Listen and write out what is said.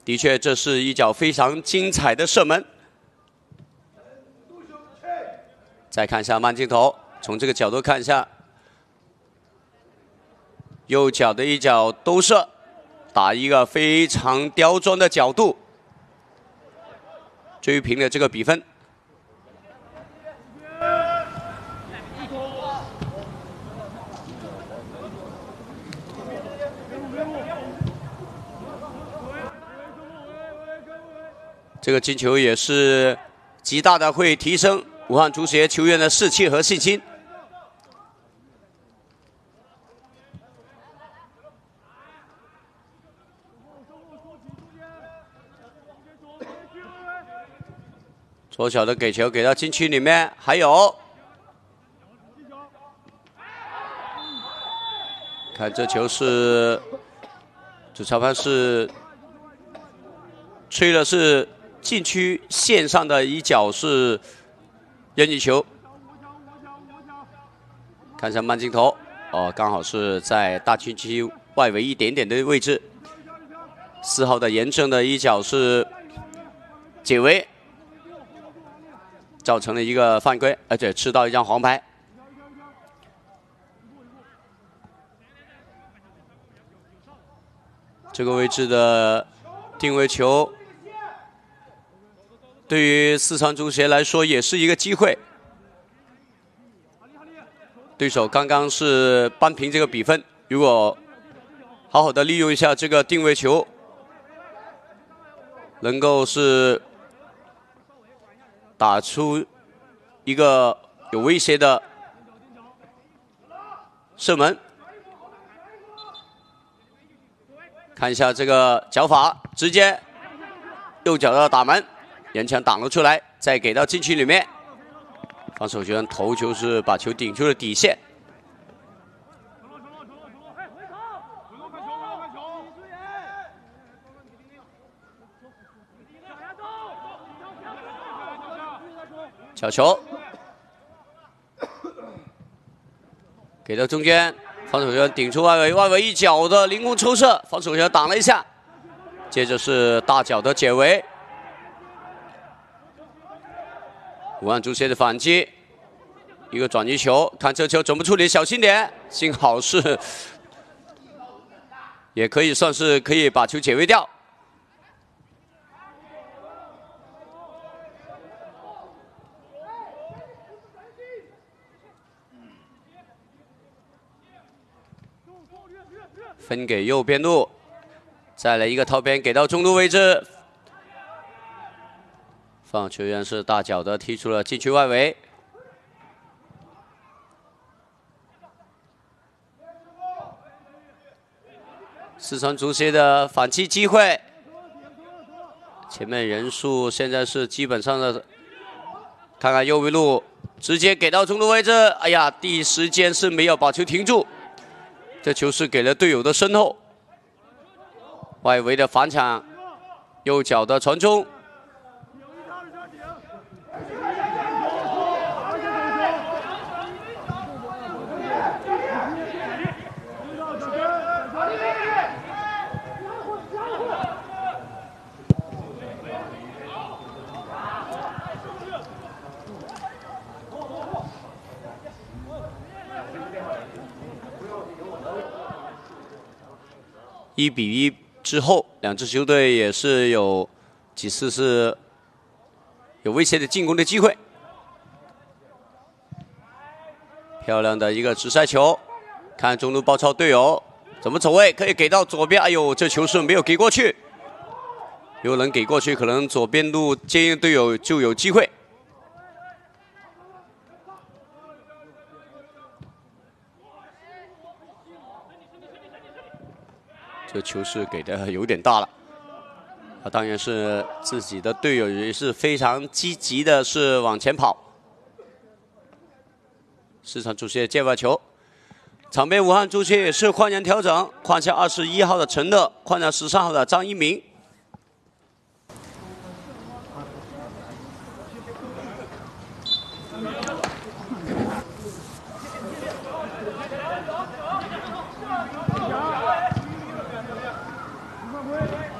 的确，这是一脚非常精彩的射门。再看一下慢镜头，从这个角度看一下，右脚的一脚兜射，打一个非常刁钻的角度，追平了这个比分。 这个进球也是极大的会提升武汉足协球员的士气和信心。左脚的给球给到禁区里面，还有，看这球是主裁判是吹的是。 禁区线上的一脚是任意球，看一下慢镜头，哦，刚好是在大禁区外围一点点的位置。4号的严正的一脚是解围，造成了一个犯规，而且吃到一张黄牌。这个位置的定位球。 对于四川足协来说，也是一个机会。对手刚刚是扳平这个比分，如果好好的利用一下这个定位球，能够是打出一个有威胁的射门。看一下这个脚法，直接右脚的打门。 沿墙挡了出来，再给到禁区里面，防守球员头球是把球顶出了底线。角球给到中间，防守球员顶出外围，外围一脚的凌空抽射，防守球员挡了一下，接着是大脚的解围。 武汉足协的反击，一个转移球，看这球怎么处理，小心点。幸好是，也可以算是可以把球解围掉。分给右边路，再来一个套边给到中路位置。 放球员是大脚的踢出了禁区外围，四川足协的反击机会，前面人数现在是基本上的，看看右边路直接给到中路位置，哎呀，第一时间是没有把球停住，这球是给了队友的身后，外围的反抢，右脚的传中。 1比1之后，两支球队也是有几次是有威胁的进攻的机会。漂亮的一个直塞球，看中路包抄队友怎么走位，可以给到左边。哎呦，这球是没有给过去，如果能给过去，可能左边路接应队友就有机会。 这球是给的有点大了，当然是自己的队友也是非常积极的，是往前跑。四川足协界外球，场边武汉足协也是换人调整，换下21号的陈乐，换上13号的张一鸣。